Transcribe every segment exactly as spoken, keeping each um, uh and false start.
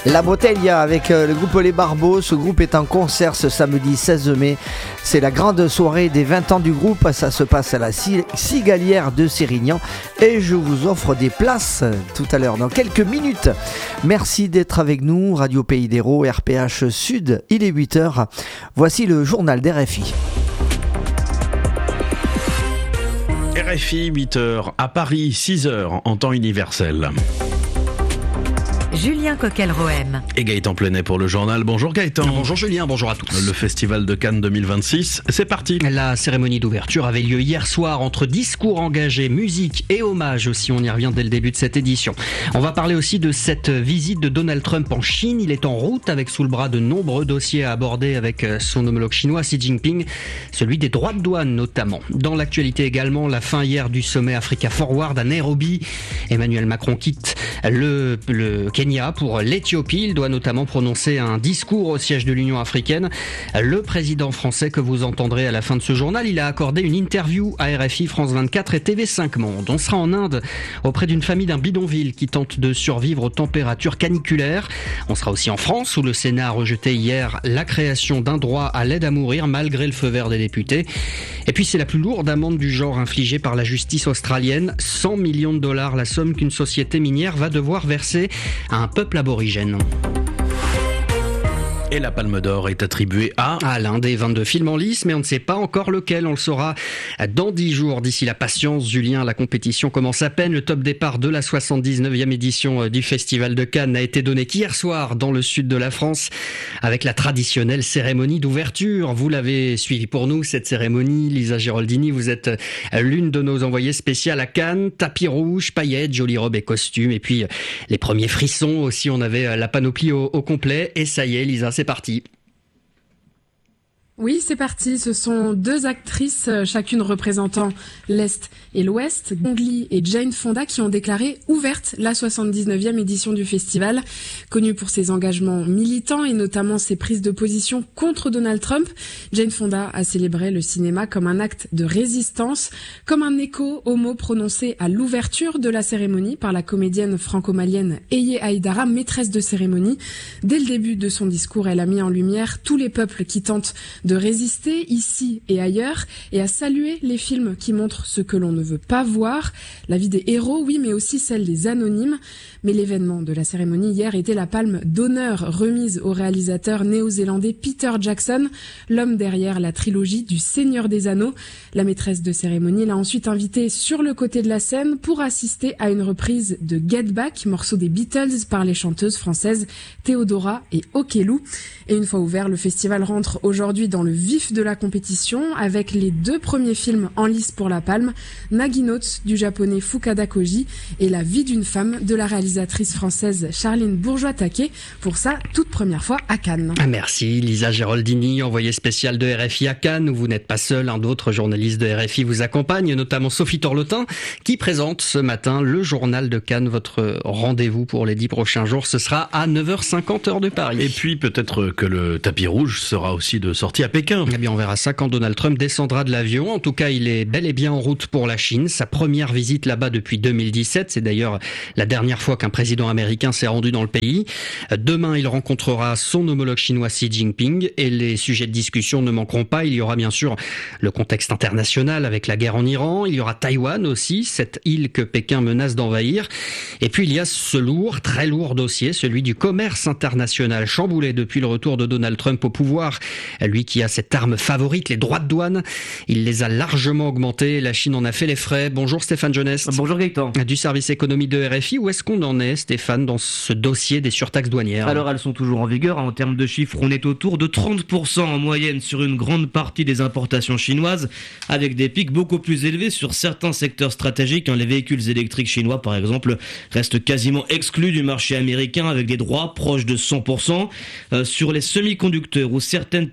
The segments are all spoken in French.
La Bottiglia avec le groupe Les Barbeaux. Ce groupe est en concert ce samedi seize mai. C'est la grande soirée des vingt ans du groupe. Ça se passe à la Cigalière de Sérignan. Et je vous offre des places tout à l'heure, dans quelques minutes. Merci d'être avec nous. Radio Pays d'Hérault, R P H Sud. Il est huit heures. Voici le journal d'R F I. R F I, huit heures. À Paris, six heures en temps universel. Julien Coquel-Rohem. Et Gaëtan Plenet pour le journal. Bonjour Gaëtan. Bonjour Julien, bonjour à tous. Le Festival de Cannes deux mille vingt-six, c'est parti. La cérémonie d'ouverture avait lieu hier soir entre discours engagés, musique et hommages aussi. On y revient dès le début de cette édition. On va parler aussi de cette visite de Donald Trump en Chine. Il est en route avec sous le bras de nombreux dossiers à aborder avec son homologue chinois Xi Jinping, celui des droits de douane notamment. Dans l'actualité également, la fin hier du sommet Africa Forward à Nairobi. Emmanuel Macron quitte le, le Kenya pour l'Éthiopie. Il doit notamment prononcer un discours au siège de l'Union africaine. Le président français que vous entendrez à la fin de ce journal, il a accordé une interview à R F I, France vingt-quatre et T V cinq Monde. On sera en Inde auprès d'une famille d'un bidonville qui tente de survivre aux températures caniculaires. On sera aussi en France où le Sénat a rejeté hier la création d'un droit à l'aide à mourir malgré le feu vert des députés. Et puis c'est la plus lourde amende du genre infligée par la justice australienne. cent millions de dollars, la somme qu'une société minière va devoir verser à un peuple aborigène. Et la Palme d'Or est attribuée à... à l'un des vingt-deux films en lice, mais on ne sait pas encore lequel. On le saura dans dix jours. D'ici la patience, Julien, la compétition commence à peine. Le top départ de la soixante-dix-neuvième édition du Festival de Cannes a été donné qu'hier soir dans le sud de la France avec la traditionnelle cérémonie d'ouverture. Vous l'avez suivi pour nous, cette cérémonie. Lisa Geraldini, vous êtes l'une de nos envoyées spéciales à Cannes. Tapis rouge, paillettes, jolies robes et costumes. Et puis les premiers frissons aussi. On avait la panoplie au, au complet. Et ça y est, Lisa, c'est parti. Oui, c'est parti. Ce sont deux actrices, chacune représentant l'Est et l'Ouest, Gong Li et Jane Fonda, qui ont déclaré ouverte la soixante-dix-neuvième édition du festival. Connue pour ses engagements militants et notamment ses prises de position contre Donald Trump, Jane Fonda a célébré le cinéma comme un acte de résistance, comme un écho aux mots prononcés à l'ouverture de la cérémonie par la comédienne franco-malienne Eye Haïdara, maîtresse de cérémonie. Dès le début de son discours, elle a mis en lumière tous les peuples qui tentent de de résister ici et ailleurs et à saluer les films qui montrent ce que l'on ne veut pas voir, la vie des héros, oui, mais aussi celle des anonymes. Mais l'événement de la cérémonie hier était la palme d'honneur remise au réalisateur néo-zélandais Peter Jackson, l'homme derrière la trilogie du Seigneur des Anneaux. La maîtresse de cérémonie l'a ensuite invité sur le côté de la scène pour assister à une reprise de Get Back, morceau des Beatles par les chanteuses françaises Théodora et Okelou. Et une fois ouvert, le festival rentre aujourd'hui dans le vif de la compétition avec les deux premiers films en lice pour la palme, Naginotes du japonais Fukada Koji et La vie d'une femme de la réalisatrice française Charline Bourgeois-Taquet, pour sa toute première fois à Cannes. Merci Lisa Geraldini, envoyée spéciale de R F I à Cannes, où vous n'êtes pas seul, un d'autres journalistes de R F I vous accompagnent, notamment Sophie Torlotin, qui présente ce matin le journal de Cannes. Votre rendez-vous pour les dix prochains jours, ce sera à neuf heures cinquante heure de Paris. Et puis peut-être que le tapis rouge sera aussi de sortie à Pékin. Eh bien, on verra ça quand Donald Trump descendra de l'avion. En tout cas, il est bel et bien en route pour la Chine. Sa première visite là-bas depuis deux mille dix-sept. C'est d'ailleurs la dernière fois qu'un président américain s'est rendu dans le pays. Demain, il rencontrera son homologue chinois Xi Jinping et les sujets de discussion ne manqueront pas. Il y aura bien sûr le contexte international avec la guerre en Iran. Il y aura Taïwan aussi, cette île que Pékin menace d'envahir. Et puis, il y a ce lourd, très lourd dossier, celui du commerce international chamboulé depuis le retour de Donald Trump au pouvoir. Lui qui a cette arme favorite, les droits de douane, il les a largement augmentés. La Chine en a fait les frais. Bonjour Stéphane Jeunesse. Bonjour Gaëtan. Du service économie de R F I, où est-ce qu'on en est Stéphane dans ce dossier des surtaxes douanières? Alors elles sont toujours en vigueur. En termes de chiffres, on est autour de trente pour cent en moyenne sur une grande partie des importations chinoises, avec des pics beaucoup plus élevés sur certains secteurs stratégiques. Les véhicules électriques chinois par exemple restent quasiment exclus du marché américain avec des droits proches de cent pour cent. Euh, sur les semi-conducteurs ou certaines technologies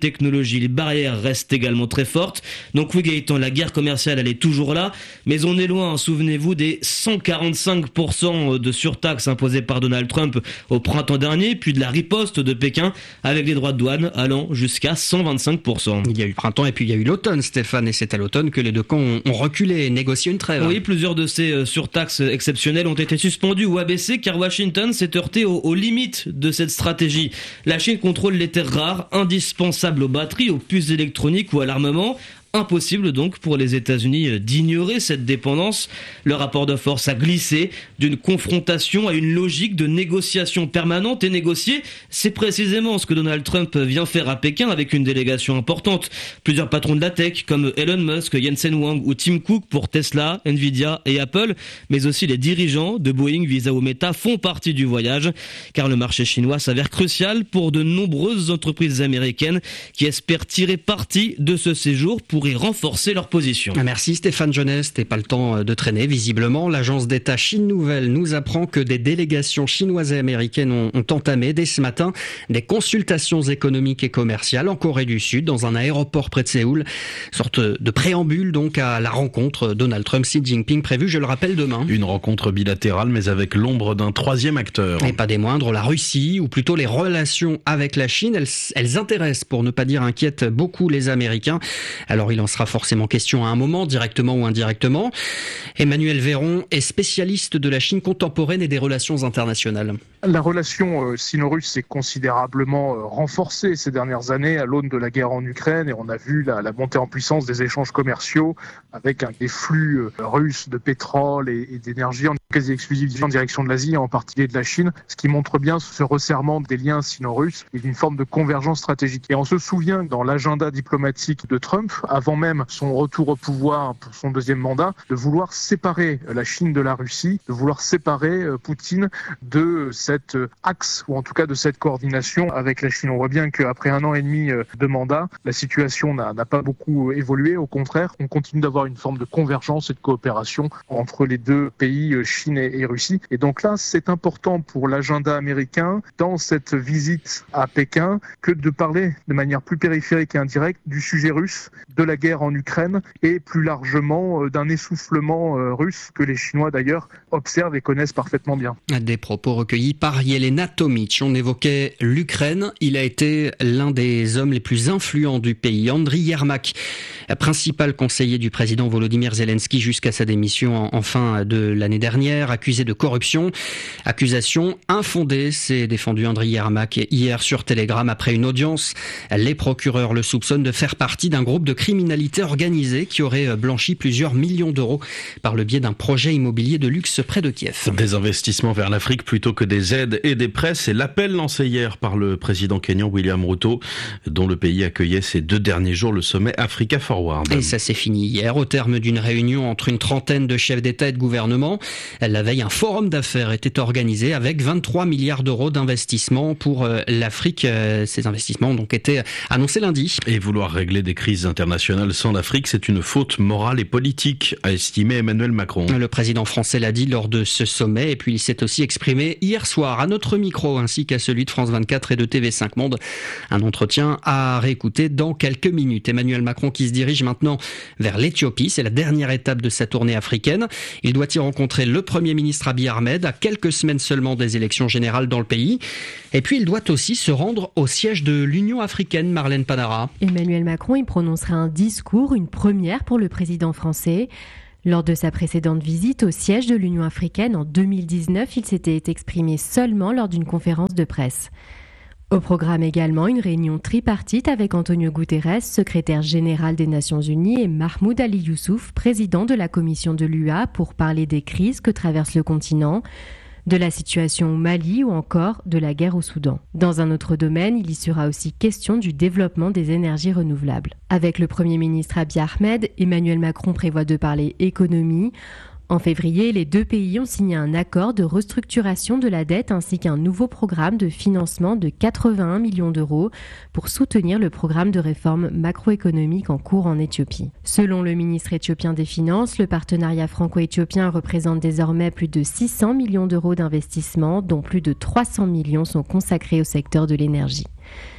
technologie. Les barrières restent également très fortes. Donc oui Gaëtan, la guerre commerciale elle est toujours là, mais on est loin, souvenez-vous des cent quarante-cinq pour cent de surtaxes imposées par Donald Trump au printemps dernier, puis de la riposte de Pékin avec les droits de douane allant jusqu'à cent vingt-cinq pour cent. Il y a eu le printemps et puis il y a eu l'automne, Stéphane, et c'est à l'automne que les deux camps ont, ont reculé et négocié une trêve. Oui, plusieurs de ces surtaxes exceptionnelles ont été suspendues ou abaissées car Washington s'est heurté aux, aux limites de cette stratégie. La Chine contrôle les terres rares, indispensables aux batteries, aux puces électroniques ou à l'armement. Impossible donc pour les États-Unis d'ignorer cette dépendance. Le rapport de force a glissé d'une confrontation à une logique de négociation permanente et négociée. C'est précisément ce que Donald Trump vient faire à Pékin avec une délégation importante. Plusieurs patrons de la tech comme Elon Musk, Jensen Huang ou Tim Cook pour Tesla, Nvidia et Apple, mais aussi les dirigeants de Boeing, Visa ou Meta font partie du voyage car le marché chinois s'avère crucial pour de nombreuses entreprises américaines qui espèrent tirer parti de ce séjour pour y renforcer leur position. Merci Stéphane Jeunesse, t'es pas le temps de traîner visiblement. L'agence d'État Chine Nouvelle nous apprend que des délégations chinoises et américaines ont, ont entamé dès ce matin des consultations économiques et commerciales en Corée du Sud dans un aéroport près de Séoul. Sorte de préambule donc à la rencontre Donald Trump-Xi Jinping prévue, je le rappelle, demain. Une rencontre bilatérale mais avec l'ombre d'un troisième acteur. Et pas des moindres, la Russie, ou plutôt les relations avec la Chine, elles, elles intéressent, pour ne pas dire inquiètent, beaucoup les Américains. Alors il en sera forcément question à un moment, directement ou indirectement. Emmanuel Véron est spécialiste de la Chine contemporaine et des relations internationales. La relation sino-russe s'est considérablement renforcée ces dernières années à l'aune de la guerre en Ukraine et on a vu la, la montée en puissance des échanges commerciaux avec un, des flux russes de pétrole et, et d'énergie en quasi exclusivité en direction de l'Asie, en particulier de la Chine, ce qui montre bien ce resserrement des liens sino-russes et d'une forme de convergence stratégique. Et on se souvient que dans l'agenda diplomatique de Trump, avant même son retour au pouvoir pour son deuxième mandat, de vouloir séparer la Chine de la Russie, de vouloir séparer Poutine de cet axe, ou en tout cas de cette coordination avec la Chine. On voit bien qu'après un an et demi de mandat, la situation n'a, n'a pas beaucoup évolué. Au contraire, on continue d'avoir une forme de convergence et de coopération entre les deux pays, Chine et, et Russie. Et donc là, c'est important pour l'agenda américain, dans cette visite à Pékin, que de parler de manière plus périphérique et indirecte du sujet russe, de la guerre en Ukraine et plus largement euh, d'un essoufflement euh, russe que les Chinois d'ailleurs observent et connaissent parfaitement bien. Des propos recueillis par Yelena Tomic. On évoquait l'Ukraine. Il a été l'un des hommes les plus influents du pays. Andriy Yermak, principal conseiller du président Volodymyr Zelensky jusqu'à sa démission en fin de l'année dernière, accusé de corruption. Accusation infondée, s'est défendu Andriy Yermak hier sur Telegram après une audience. Les procureurs le soupçonnent de faire partie d'un groupe de criminalité organisée qui aurait blanchi plusieurs millions d'euros par le biais d'un projet immobilier de luxe près de Kiev. Des investissements vers l'Afrique plutôt que des aides et des prêts, c'est l'appel lancé hier par le président kényan William Ruto, dont le pays accueillait ces deux derniers jours le sommet Africa Forward. Et ça s'est fini hier au terme d'une réunion entre une trentaine de chefs d'État et de gouvernement. La veille, un forum d'affaires était organisé avec vingt-trois milliards d'euros d'investissements pour l'Afrique. Ces investissements ont donc été annoncés lundi. Et vouloir régler des crises internationales sans l'Afrique, c'est une faute morale et politique, a estimé Emmanuel Macron. Le président français l'a dit lors de ce sommet et puis il s'est aussi exprimé hier soir à notre micro ainsi qu'à celui de France vingt-quatre et de T V cinq Monde. Un entretien à réécouter dans quelques minutes. Emmanuel Macron qui se dirige maintenant vers l'Éthiopie. C'est la dernière étape de sa tournée africaine. Il doit y rencontrer le Premier ministre Abiy Ahmed à quelques semaines seulement des élections générales dans le pays. Et puis il doit aussi se rendre au siège de l'Union africaine, Marlène Panara. Emmanuel Macron y prononcera un discours, une première pour le président français. Lors de sa précédente visite au siège de l'Union africaine en deux mille dix-neuf, il s'était exprimé seulement lors d'une conférence de presse. Au programme également une réunion tripartite avec Antonio Guterres, secrétaire général des Nations Unies, et Mahmoud Ali Youssouf, président de la commission de l'U A, pour parler des crises que traverse le continent, de la situation au Mali ou encore de la guerre au Soudan. Dans un autre domaine, il y sera aussi question du développement des énergies renouvelables. Avec le Premier ministre Abiy Ahmed, Emmanuel Macron prévoit de parler économie. En février, les deux pays ont signé un accord de restructuration de la dette ainsi qu'un nouveau programme de financement de quatre-vingt-un millions d'euros pour soutenir le programme de réforme macroéconomique en cours en Éthiopie. Selon le ministre éthiopien des Finances, le partenariat franco-éthiopien représente désormais plus de six cents millions d'euros d'investissement, dont plus de trois cents millions sont consacrés au secteur de l'énergie.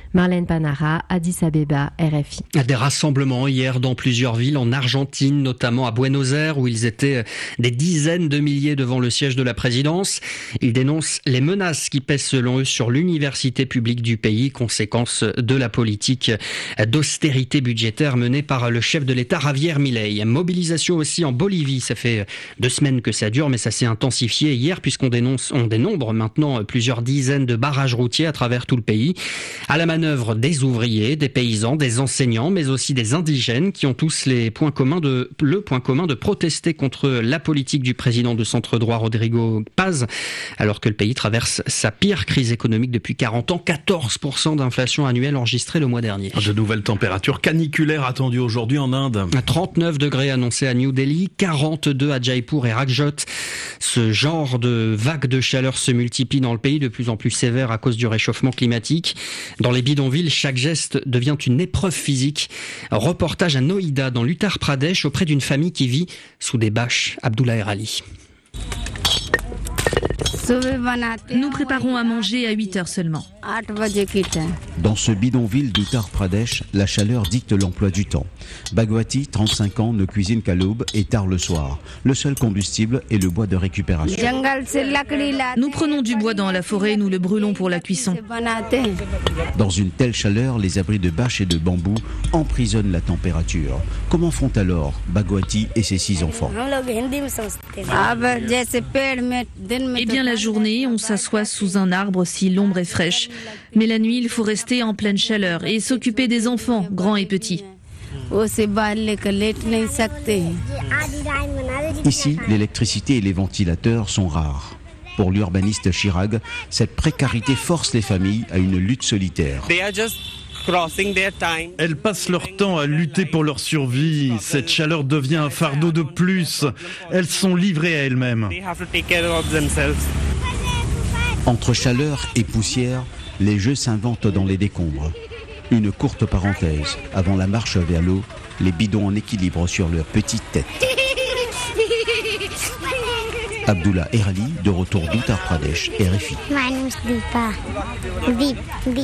Marlène Panara, Addis Abeba, R F I. Des rassemblements hier dans plusieurs villes en Argentine, notamment à Buenos Aires, où ils étaient des dizaines de milliers devant le siège de la présidence. Ils dénoncent les menaces qui pèsent selon eux sur l'université publique du pays, conséquence de la politique d'austérité budgétaire menée par le chef de l'État Javier Milei. Mobilisation aussi en Bolivie, ça fait deux semaines que ça dure, mais ça s'est intensifié hier puisqu'on dénonce, on dénombre maintenant plusieurs dizaines de barrages routiers à travers tout le pays. À la manœuvre des ouvriers, des paysans, des enseignants, mais aussi des indigènes qui ont tous les points communs de, le point commun de protester contre la politique du président de centre-droit Rodrigo Paz, alors que le pays traverse sa pire crise économique depuis quarante ans, quatorze pour cent d'inflation annuelle enregistrée le mois dernier. De nouvelles températures caniculaires attendues aujourd'hui en Inde. trente-neuf degrés annoncés à New Delhi, quarante-deux à Jaipur et Rajkot. Ce genre de vague de chaleur se multiplie dans le pays, de plus en plus sévère à cause du réchauffement climatique. Dans les bidonvilles, chaque geste devient une épreuve physique. Reportage à Noida, dans l'Uttar Pradesh, auprès d'une famille qui vit sous des bâches. Abdullah Erali. Nous préparons à manger à huit heures seulement. Dans ce bidonville d'Uttar Pradesh, la chaleur dicte l'emploi du temps. Bhagwati, trente-cinq ans, ne cuisine qu'à l'aube et tard le soir. Le seul combustible est le bois de récupération. Nous prenons du bois dans la forêt, nous le brûlons pour la cuisson. Dans une telle chaleur, les abris de bâches et de bambou emprisonnent la température. Comment font alors Bhagwati et ses six enfants? Eh bien, la journée, on s'assoit sous un arbre si l'ombre est fraîche. Mais la nuit, il faut rester en pleine chaleur et s'occuper des enfants, grands et petits. Ici, l'électricité et les ventilateurs sont rares. Pour l'urbaniste Chirag, cette précarité force les familles à une lutte solitaire. Elles passent leur temps à lutter pour leur survie. Cette chaleur devient un fardeau de plus. Elles sont livrées à elles-mêmes. Entre chaleur et poussière, les jeux s'inventent dans les décombres. Une courte parenthèse. Avant la marche vers l'eau, les bidons en équilibre sur leurs petites têtes. Abdullah Erali, de retour d'Uttar Pradesh, R F I.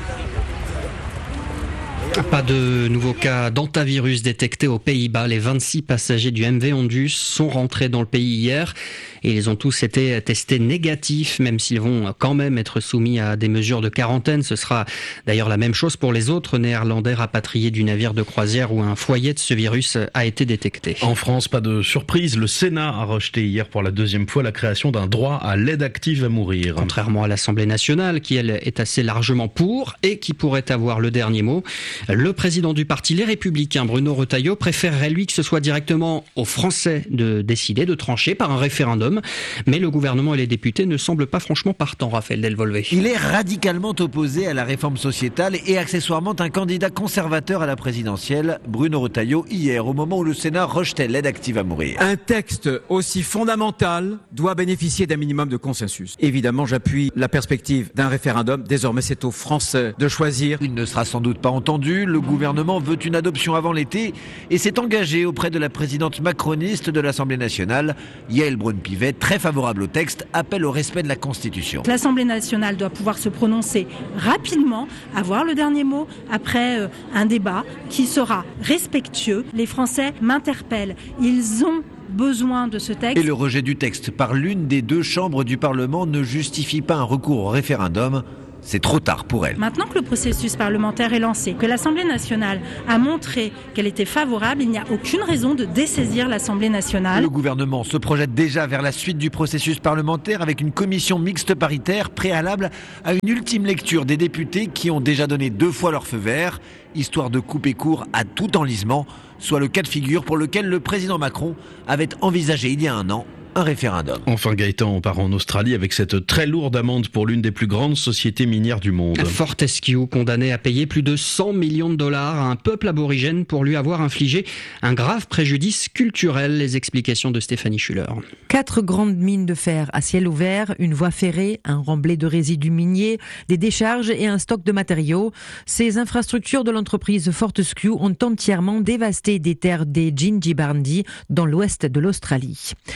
Pas de nouveaux cas d'antavirus détectés aux Pays-Bas. Les vingt-six passagers du M V Ondus sont rentrés dans le pays hier et ils ont tous été testés négatifs, même s'ils vont quand même être soumis à des mesures de quarantaine. Ce sera d'ailleurs la même chose pour les autres néerlandais rapatriés du navire de croisière où un foyer de ce virus a été détecté. En France, pas de surprise, le Sénat a rejeté hier pour la deuxième fois la création d'un droit à l'aide active à mourir. Contrairement à l'Assemblée nationale, qui elle est assez largement pour et qui pourrait avoir le dernier mot. Le président du parti Les Républicains, Bruno Retailleau, préférerait lui que ce soit directement aux Français de décider, de trancher par un référendum. Mais le gouvernement et les députés ne semblent pas franchement partants, Raphaël Delvolvé. Il est radicalement opposé à la réforme sociétale et accessoirement un candidat conservateur à la présidentielle, Bruno Retailleau, hier, au moment où le Sénat rejetait l'aide active à mourir. Un texte aussi fondamental doit bénéficier d'un minimum de consensus. Évidemment, j'appuie la perspective d'un référendum. Désormais, c'est aux Français de choisir. Il ne sera sans doute pas entendu. Le gouvernement veut une adoption avant l'été et s'est engagé auprès de la présidente macroniste de l'Assemblée nationale, Yaël Braun-Pivet, très favorable au texte, appelle au respect de la Constitution. L'Assemblée nationale doit pouvoir se prononcer rapidement, avoir le dernier mot après euh, un débat qui sera respectueux. Les Français m'interpellent. Ils ont besoin de ce texte. Et le rejet du texte par l'une des deux chambres du Parlement ne justifie pas un recours au référendum. C'est trop tard pour elle. Maintenant que le processus parlementaire est lancé, que l'Assemblée nationale a montré qu'elle était favorable, il n'y a aucune raison de dessaisir l'Assemblée nationale. Le gouvernement se projette déjà vers la suite du processus parlementaire avec une commission mixte paritaire préalable à une ultime lecture des députés qui ont déjà donné deux fois leur feu vert, histoire de couper court à tout enlisement, soit le cas de figure pour lequel le président Macron avait envisagé il y a un an un référendum. Enfin Gaëtan, on part en Australie avec cette très lourde amende pour l'une des plus grandes sociétés minières du monde. Fortescue, condamné à payer plus de cent millions de dollars à un peuple aborigène pour lui avoir infligé un grave préjudice culturel. Les explications de Stéphanie Schuller. Quatre grandes mines de fer à ciel ouvert, une voie ferrée, un remblai de résidus miniers, des décharges et un stock de matériaux. Ces infrastructures de l'entreprise Fortescue ont entièrement dévasté des terres des Djinji Barndi dans l'ouest de l'Australie. Pour ce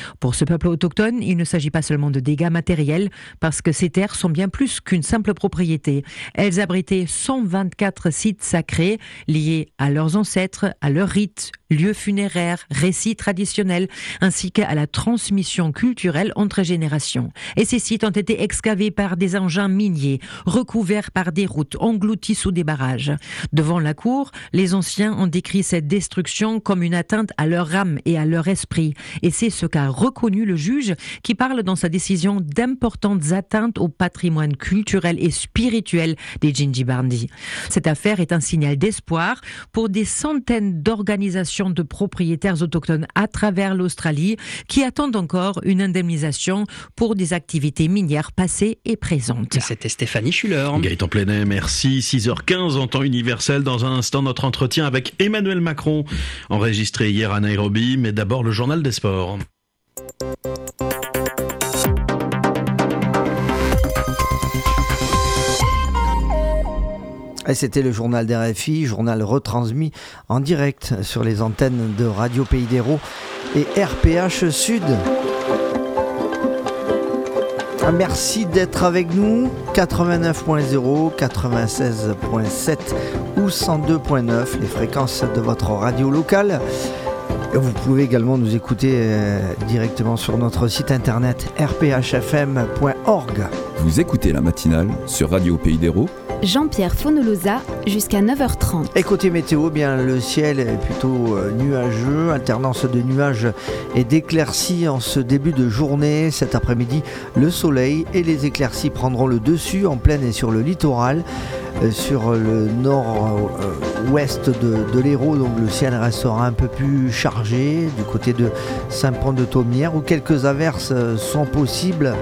ce peuple autochtone, il ne s'agit pas seulement de dégâts matériels, parce que ces terres sont bien plus qu'une simple propriété. Elles abritaient cent vingt-quatre sites sacrés liés à leurs ancêtres, à leurs rites, lieux funéraires, récits traditionnels, ainsi qu'à la transmission culturelle entre générations. Et ces sites ont été excavés par des engins miniers, recouverts par des routes, engloutis sous des barrages. Devant la cour, les anciens ont décrit cette destruction comme une atteinte à leur âme et à leur esprit. Et c'est ce qu'a reconnu le juge qui parle dans sa décision d'importantes atteintes au patrimoine culturel et spirituel des Djindji-Barndi. Cette affaire est un signal d'espoir pour des centaines d'organisations de propriétaires autochtones à travers l'Australie qui attendent encore une indemnisation pour des activités minières passées et présentes. C'était Stéphanie Schuller. Gaëtan Plenet, merci. six heures quinze en temps universel. Dans un instant, notre entretien avec Emmanuel Macron, enregistré hier à Nairobi, mais d'abord le journal des sports. Et c'était le journal d'R F I, journal retransmis en direct sur les antennes de Radio Pays d'Hérault et R P H Sud. Merci d'être avec nous, quatre-vingt-neuf point zéro, quatre-vingt-seize point sept ou cent deux point neuf, les fréquences de votre radio locale. Vous pouvez également nous écouter euh, directement sur notre site internet r p h f m point org. Vous écoutez la matinale sur Radio Pays d'Hérault. Jean-Pierre Fonolosa jusqu'à neuf heures trente. Et côté météo, bien le ciel est plutôt euh, nuageux, alternance de nuages et d'éclaircies en ce début de journée. Cet après-midi, le soleil et les éclaircies prendront le dessus en plaine et sur le littoral. Euh, sur le nord-ouest de, de l'Hérault, donc le ciel restera un peu plus chargé du côté de Saint-Pont-de-Thomières où quelques averses sont possibles.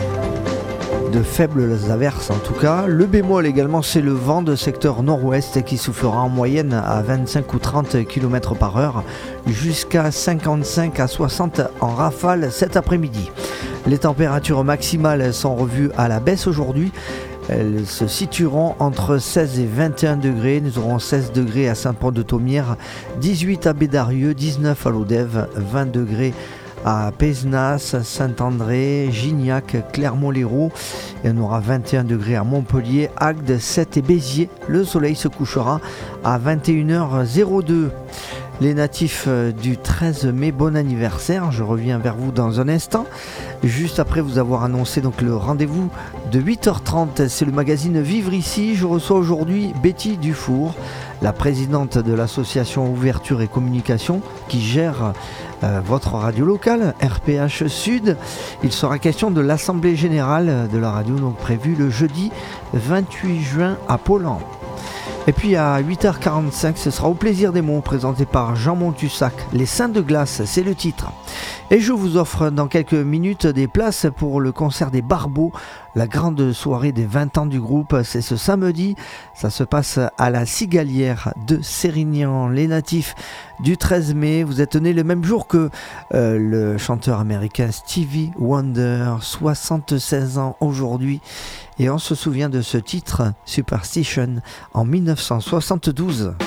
De faibles averses en tout cas. Le bémol également, c'est le vent de secteur nord-ouest qui soufflera en moyenne à vingt-cinq ou trente kilomètres par heure jusqu'à cinquante-cinq à soixante en rafale cet après-midi. Les températures maximales sont revues à la baisse aujourd'hui. Elles se situeront entre seize et vingt et un degrés. Nous aurons seize degrés à Saint-Pont-de-Thomières, dix-huit à Bédarieux, dix-neuf à Lodève, vingt degrés à Pézenas, Saint-André, Gignac, Clermont-Lérault. Et on aura vingt et un degrés à Montpellier, Agde, Sète et Béziers. Le soleil se couchera à vingt et une heures deux. Les natifs du treize mai, bon anniversaire. Je reviens vers vous dans un instant. Juste après vous avoir annoncé donc le rendez-vous de huit heures trente. C'est le magazine Vivre ici. Je reçois aujourd'hui Betty Dufour, la présidente de l'association Ouverture et Communication qui gère euh, votre radio locale, R P H Sud. Il sera question de l'Assemblée Générale de la radio, donc prévue le jeudi vingt-huit juin à Paulan. Et puis à huit heures quarante-cinq, ce sera Au plaisir des mots, présenté par Jean Montussac. Les Saints de glace, c'est le titre. Et je vous offre dans quelques minutes des places pour le concert des Barbeaux, la grande soirée des vingt ans du groupe. C'est ce samedi, ça se passe à la Cigalière de Sérignan. Les natifs du treize mai, vous êtes nés le même jour que euh, le chanteur américain Stevie Wonder, soixante-seize ans aujourd'hui. Et on se souvient de ce titre, Superstition, en mille neuf cent soixante-douze.